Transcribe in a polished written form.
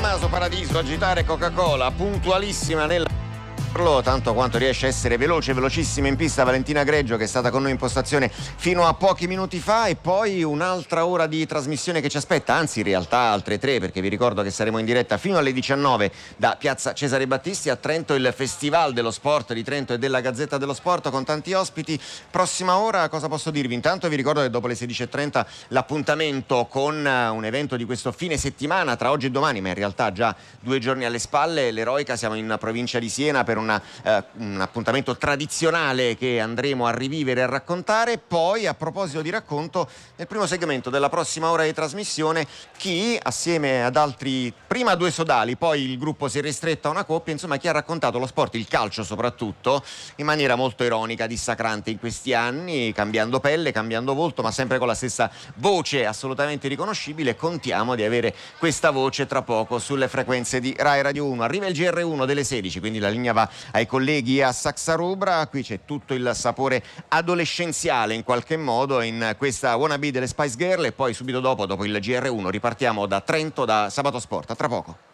Tommaso Paradiso, agitare Coca-Cola, puntualissima nella... tanto quanto riesce a essere veloce, velocissima in pista Valentina Greggio, che è stata con noi in postazione fino a pochi minuti fa, e poi un'altra ora di trasmissione che ci aspetta, anzi in realtà altre 3, perché vi ricordo che saremo in diretta fino alle 19 da Piazza Cesare Battisti a Trento, il Festival dello Sport di Trento e della Gazzetta dello Sport con tanti ospiti. Prossima ora cosa posso dirvi? Intanto vi ricordo che dopo le 16:30 l'appuntamento con un evento di questo fine settimana tra oggi e domani, ma in realtà già 2 giorni alle spalle, l'Eroica. Siamo in provincia di Siena per un appuntamento tradizionale che andremo a rivivere e a raccontare. Poi, a proposito di racconto, nel primo segmento della prossima ora di trasmissione, chi assieme ad altri, prima 2 sodali, poi il gruppo si è ristretto a una coppia, insomma chi ha raccontato lo sport, il calcio soprattutto, in maniera molto ironica, dissacrante in questi anni, cambiando pelle, cambiando volto, ma sempre con la stessa voce assolutamente riconoscibile. Contiamo di avere questa voce tra poco sulle frequenze di Rai Radio 1. Arriva il GR1 delle 16, quindi la linea va ai colleghi a Saxa Rubra. Qui c'è tutto il sapore adolescenziale in qualche modo in questa wannabe delle Spice Girl, e poi subito dopo il GR1 ripartiamo da Trento, da Sabato Sport. A tra poco.